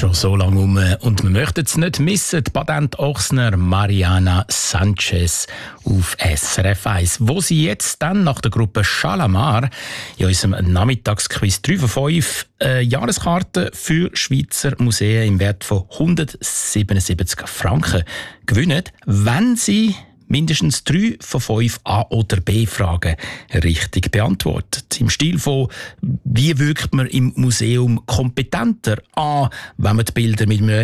schon so lange um und wir möchten es nicht missen. Die Patentochsner Mariana Sanchez auf SRF 1, wo sie jetzt dann nach der Gruppe Shalamar in unserem Nachmittagsquiz 3 von 5 Jahreskarten für Schweizer Museen im Wert von 177 Franken gewinnen, wenn sie mindestens 3 von 5 A- oder B-Fragen richtig beantwortet. Im Stil von, wie wirkt man im Museum kompetenter? A, wenn man die Bilder mit einem